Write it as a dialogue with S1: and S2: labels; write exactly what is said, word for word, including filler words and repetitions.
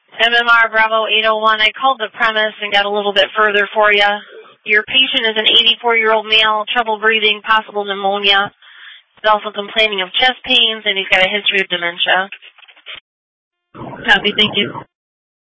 S1: M M R Bravo eight oh one, I called the premise and got a little bit further for you. Your patient is an eighty-four-year-old male, trouble breathing, possible pneumonia. He's also complaining of chest pains, and he's got a history of dementia. Copy, thank you.